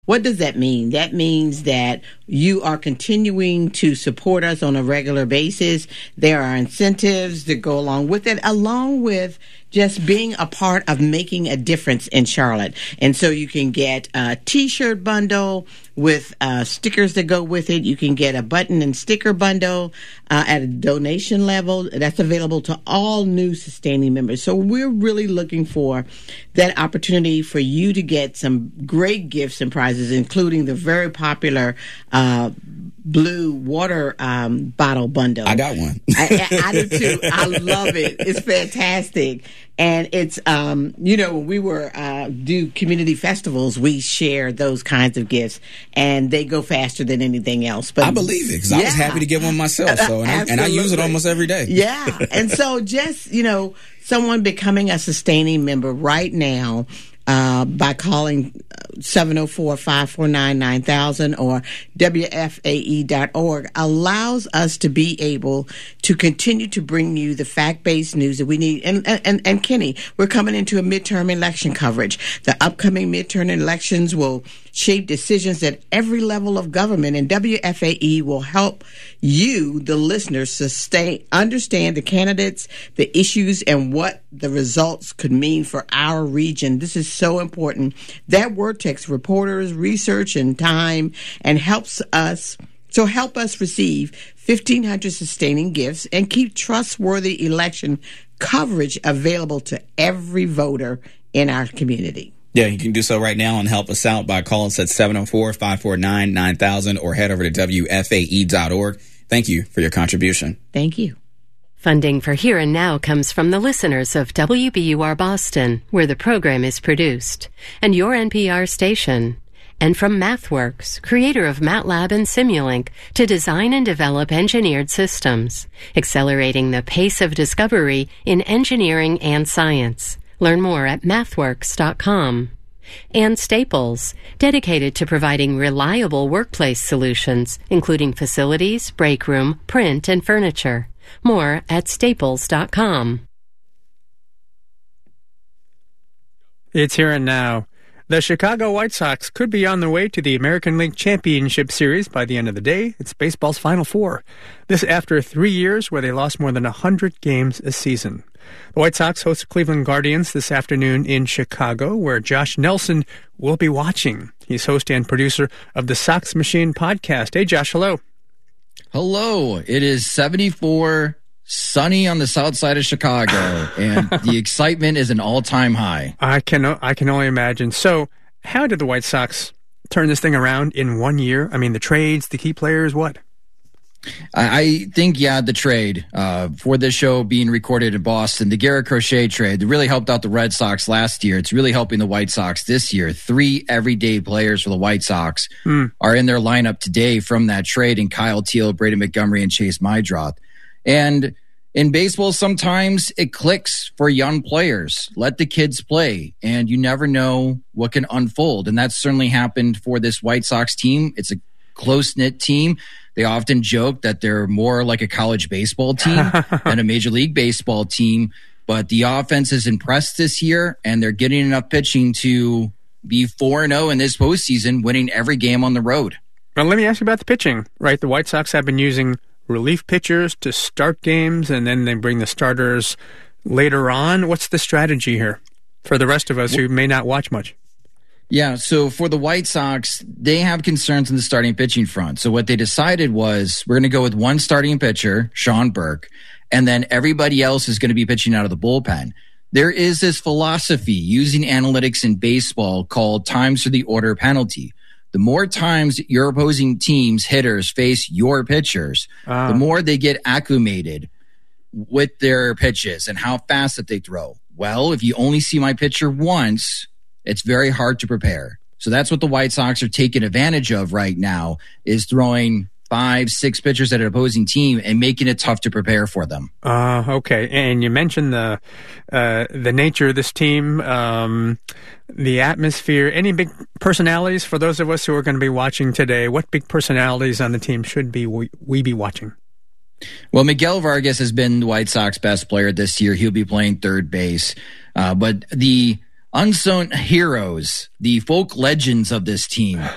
What does that mean? That means that you are continuing to support us on a regular basis. There are incentives that go along with it, along with just being a part of making a difference in Charlotte. And so you can get a T-shirt bundle with stickers that go with it. You can get a button and sticker bundle at a donation level. That's available to all new Sustaining members. So we're really looking for that opportunity for you to get some great gifts and prizes, including the very popular blue water bottle bundle. I got one. I do too. I love it. It's fantastic. And it's, when we were do community festivals, we share those kinds of gifts, and they go faster than anything else. But I believe it, because I was happy to get one myself, and I use it almost every day. Yeah. And so just, someone becoming a Sustaining member right now, by calling 704-549-9000 or WFAE.org allows us to be able to continue to bring you the fact-based news that we need. And Kenny, we're coming into a midterm election coverage. The upcoming midterm elections will shape decisions at every level of government, and WFAE will help you, the listeners, understand the candidates, the issues, and what the results could mean for our region. This is so important. That word takes reporters, research, and time, and help us receive 1,500 Sustaining gifts and keep trustworthy election coverage available to every voter in our community. Yeah, you can do so right now and help us out by calling us at 704-549-9000 or head over to WFAE.org. Thank you for your contribution. Thank you. Funding for Here and Now comes from the listeners of WBUR Boston, where the program is produced, and your NPR station. And from MathWorks, creator of MATLAB and Simulink, to design and develop engineered systems, accelerating the pace of discovery in engineering and science. Learn more at mathworks.com. And Staples, dedicated to providing reliable workplace solutions, including facilities, break room, print, and furniture. More at staples.com. It's Here and Now. The Chicago White Sox could be on their way to the American League Championship Series by the end of the day. It's baseball's Final Four. This after 3 years where they lost more than 100 games a season. The White Sox host the Cleveland Guardians this afternoon in Chicago, where Josh Nelson will be watching. He's host and producer of the Sox Machine podcast. Hey, Josh, hello. Hello. It is 74, sunny on the south side of Chicago, and the excitement is an all-time high. I can only imagine. So, how did the White Sox turn this thing around in 1 year? I mean, the trades, the key players, what? I think, the trade for this show being recorded in Boston, the Garrett Crochet trade that really helped out the Red Sox last year. It's really helping the White Sox this year. 3 everyday players for the White Sox are in their lineup today from that trade, and Kyle Teal, Brady Montgomery, and Chase Meidroth. And in baseball, sometimes it clicks for young players. Let the kids play, and you never know what can unfold. And that's certainly happened for this White Sox team. It's a close-knit team. They often joke that they're more like a college baseball team than a Major League Baseball team. But the offense is impressed this year, and they're getting enough pitching to be 4-0 in this postseason, winning every game on the road. Well, let me ask you about the pitching, right? The White Sox have been using relief pitchers to start games, and then they bring the starters later on. What's the strategy here for the rest of us who may not watch much? Yeah, so for the White Sox, they have concerns in the starting pitching front. So what they decided was we're going to go with one starting pitcher, Sean Burke, and then everybody else is going to be pitching out of the bullpen. There is this philosophy using analytics in baseball called times to the order penalty. The more times your opposing team's hitters face your pitchers, the more they get acclimated with their pitches and how fast that they throw. Well, if you only see my pitcher once, it's very hard to prepare. So that's what the White Sox are taking advantage of right now, is throwing 5-6 pitchers at an opposing team and making it tough to prepare for them. Okay. And you mentioned the nature of this team, the atmosphere. Any big personalities for those of us who are going to be watching today? What big personalities on the team should we be watching? Well, Miguel Vargas has been the White Sox best player this year. He'll be playing third base. But the unsung heroes, the folk legends of this team,